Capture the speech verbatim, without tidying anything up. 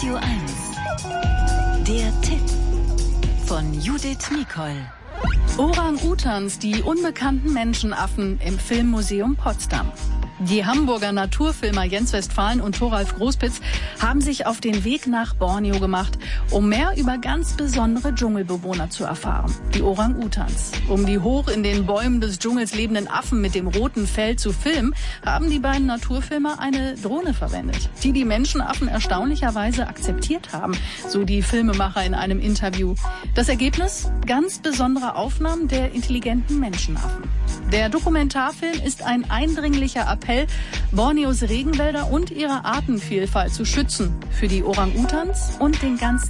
Radio eins. Der Tipp von Judith Nicol. Orang-Utans, die unbekannten Menschenaffen im Filmmuseum Potsdam. Die Hamburger Naturfilmer Jens Westphalen und Thoralf Großpitz haben sich auf den Weg nach Borneo gemacht, um mehr über ganz besondere Dschungelbewohner zu erfahren, die Orang-Utans. Um die hoch in den Bäumen des Dschungels lebenden Affen mit dem roten Fell zu filmen, haben die beiden Naturfilmer eine Drohne verwendet, die die Menschenaffen erstaunlicherweise akzeptiert haben, so die Filmemacher in einem Interview. Das Ergebnis? Ganz besondere Aufnahmen der intelligenten Menschenaffen. Der Dokumentarfilm ist ein eindringlicher Appell, Borneos Regenwälder und ihre Artenvielfalt zu schützen, für die Orang-Utans und den ganzen